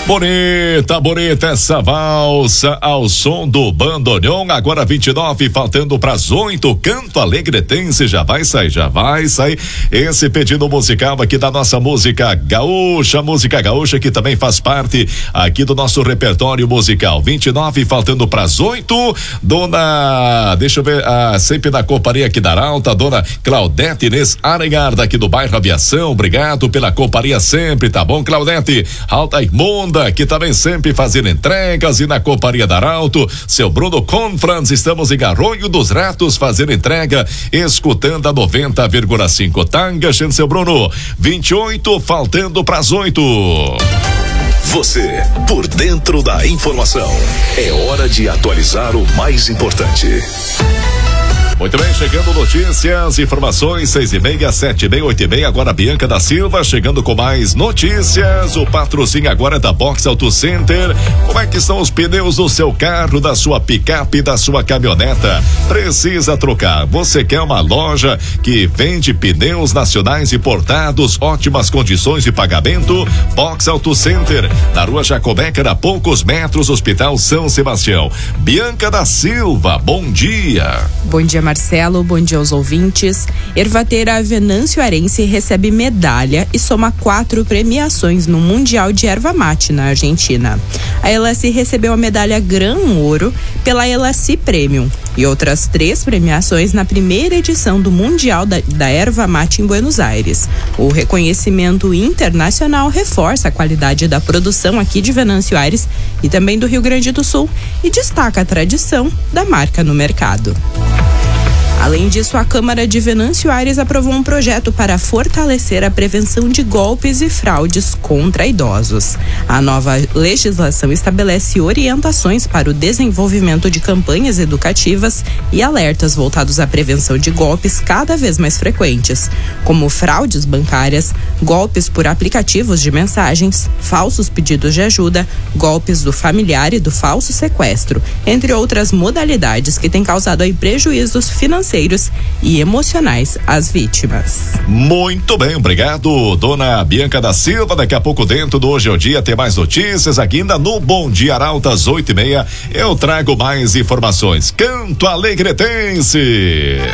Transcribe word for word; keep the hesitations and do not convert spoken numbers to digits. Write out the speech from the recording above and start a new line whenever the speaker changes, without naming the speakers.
Bonita, bonita essa valsa ao som do bandoneon. Agora vinte e nove, faltando pras oito. Canto Alegretense, já vai sair, já vai sair. Esse pedido musical aqui da nossa música gaúcha, música gaúcha que também faz parte aqui do nosso repertório musical. vinte e nove, faltando pras oito. Dona, deixa eu ver, ah, sempre na companhia aqui da Arauta, dona Claudete Inês Arenharda, aqui do bairro Aviação. Obrigado pela companhia sempre, tá bom, Claudete? Alta Imunda, que também sempre fazendo entregas, e na companhia da Arauto, seu Bruno Confrans, estamos em Garronho dos Ratos fazendo entrega, escutando a noventa vírgula cinco. Tanga, seu Bruno, vinte e oito, faltando pras oito.
Você, por dentro da informação. É hora de atualizar o mais importante.
Muito bem, chegando notícias, informações, seis e meia, sete e meia, oito e meia, agora Bianca da Silva chegando com mais notícias. O patrocínio agora é da Box Auto Center. Como é que estão os pneus do seu carro, da sua picape, da sua caminhoneta? Precisa trocar? Você quer uma loja que vende pneus nacionais importados, ótimas condições de pagamento? Box Auto Center, na rua Jacobeca, a poucos metros, Hospital São Sebastião. Bianca da Silva, bom dia.
Bom dia, Marcelo, bom dia aos ouvintes. Ervateira Venâncio Arense recebe medalha e soma quatro premiações no Mundial de Erva Mate na Argentina. A Elaci recebeu a medalha Gran Ouro pela Elaci Premium e outras três premiações na primeira edição do Mundial da, da Erva Mate em Buenos Aires. O reconhecimento internacional reforça a qualidade da produção aqui de Venâncio Aires e também do Rio Grande do Sul e destaca a tradição da marca no mercado. Além disso, a Câmara de Venâncio Aires aprovou um projeto para fortalecer a prevenção de golpes e fraudes contra idosos. A nova legislação estabelece orientações para o desenvolvimento de campanhas educativas e alertas voltados à prevenção de golpes cada vez mais frequentes, como fraudes bancárias, golpes por aplicativos de mensagens, falsos pedidos de ajuda, golpes do familiar e do falso sequestro, entre outras modalidades que têm causado aí prejuízos financeiros e emocionais às vítimas.
Muito bem, obrigado, dona Bianca da Silva. Daqui a pouco, dentro do Hoje é o Dia, tem mais notícias aqui ainda no Bom Dia Arauta, às oito e meia. Eu trago mais informações. Canto Alegretense.